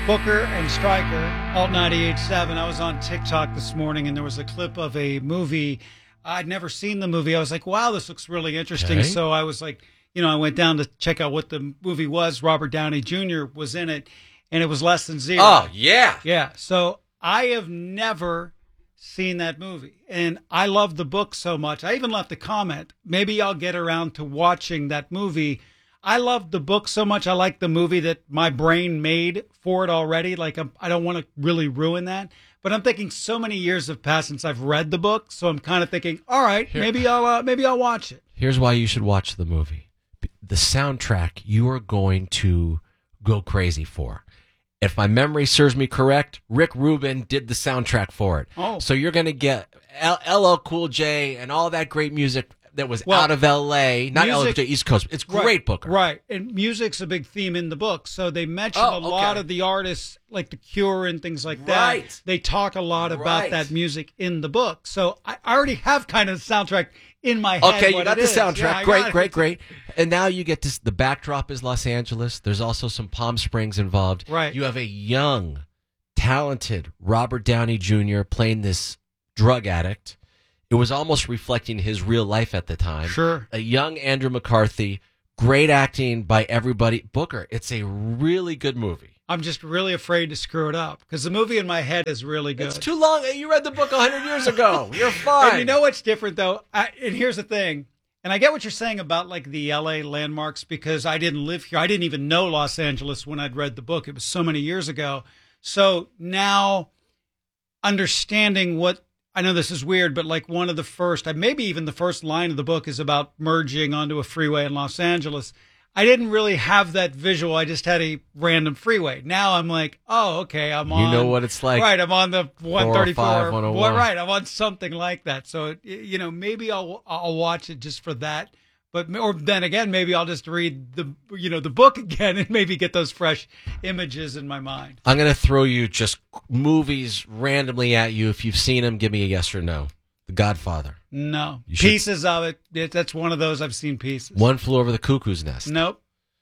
Booker and Stryker, Alt 98.7. I was on TikTok this morning and there was a clip of a movie. I'd never seen the movie. I was like, wow, this looks really interesting. Okay. So I was like, I went down to check out what the movie was. Robert Downey Jr. was in it, and it was Less Than Zero. Oh, yeah. Yeah. So I have never seen that movie, and I love the book so much. I even left a comment. Maybe I'll get around to watching that movie. I love the book so much. I like the movie that my brain made for it already. Like, I don't want to really ruin that. But I'm thinking so many years have passed since I've read the book, so I'm kind of thinking, all right, maybe I'll watch it. Here's why you should watch the movie. The soundtrack you are going to go crazy for. If my memory serves me correct, Rick Rubin did the soundtrack for it. Oh. So you're going to get LL Cool J and all that great music that was out of L.A., not LA, East Coast. It's great, Booker. Right, and music's a big theme in the book. So they mention a lot of the artists, like The Cure and things like that. Right. They talk a lot about that music in the book. So I already have kind of the soundtrack in my head. Okay, you got the soundtrack. Yeah, Great. And now you get this. The backdrop is Los Angeles. There's also some Palm Springs involved. Right. You have a young, talented Robert Downey Jr. playing this drug addict. It was almost reflecting his real life at the time. Sure. A young Andrew McCarthy. Great acting by everybody. Booker, it's a really good movie. I'm just really afraid to screw it up because the movie in my head is really good. It's too long. You read the book 100 years ago. You're fine. And you know what's different, though? And here's the thing. And I get what you're saying about like the L.A. landmarks because I didn't live here. I didn't even know Los Angeles when I'd read the book. It was so many years ago. So now understanding what, I know this is weird, but like one of the first, maybe even the first line of the book is about merging onto a freeway in Los Angeles. I didn't really have that visual. I just had a random freeway. Now I'm like, oh, okay, I'm on. You know what it's like. Right, I'm on the 134. 405, 101. Right, I'm on something like that. So, maybe I'll watch it just for that. But, or then again, maybe I'll just read the book again and maybe get those fresh images in my mind. I'm going to throw you just movies randomly at you. If you've seen them, give me a yes or no. The Godfather. No. Pieces of it. That's one of those I've seen pieces. One Flew Over the Cuckoo's Nest. Nope.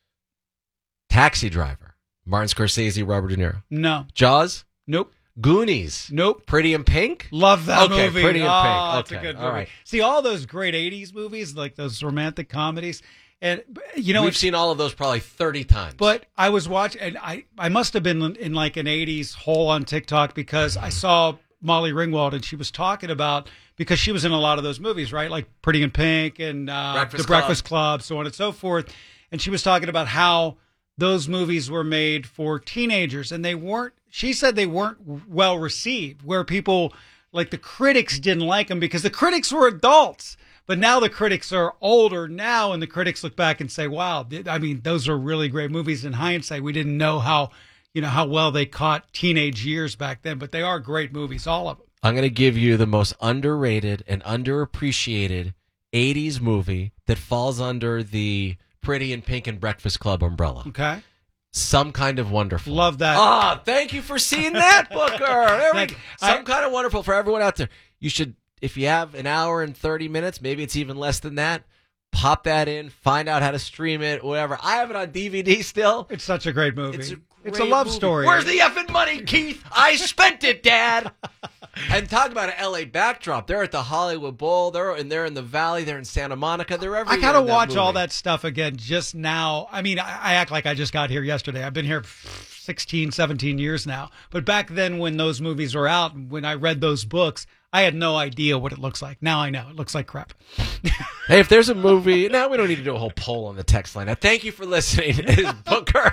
Taxi Driver. Martin Scorsese, Robert De Niro. No. Jaws. Nope. Goonies. Nope. Pretty in Pink. Love that movie. Okay, Pretty in Pink. Okay, That's a good movie. all right. See, all those great 80s movies, like those romantic comedies. And, we've seen all of those probably 30 times. But I was watching, and I must have been in like an 80s hole on TikTok because I saw Molly Ringwald and she was talking about, because she was in a lot of those movies, right? Like Pretty in Pink and The Breakfast Club, so on and so forth. And she was talking about how those movies were made for teenagers and she said they weren't well received, where people, like the critics didn't like them because the critics were adults. But now the critics are older now, and the critics look back and say, wow, I mean, those are really great movies. In hindsight, we didn't know how well they caught teenage years back then, but they are great movies, all of them. I'm going to give you the most underrated and underappreciated 80s movie that falls under the Pretty in Pink and Breakfast Club umbrella. Okay. Some Kind of Wonderful. Love that. Ah, thank you for seeing that, Booker. Some Kind of Wonderful for everyone out there. You should, if you have an hour and 30 minutes, maybe it's even less than that, pop that in, find out how to stream it, whatever. I have it on DVD still. It's such a great movie. It's a love story. Where's the effing money, Keith? I spent it, Dad. And talk about an L.A. backdrop. They're at the Hollywood Bowl. They're in the Valley. They're in Santa Monica. They're everywhere. I gotta watch all that stuff again just now. I mean, I act like I just got here yesterday. I've been here 16, 17 years now. But back then when those movies were out, when I read those books, I had no idea what it looks like. Now I know. It looks like crap. Hey, if there's a movie... Now we don't need to do a whole poll on the text line. Now, thank you for listening. It is Booker.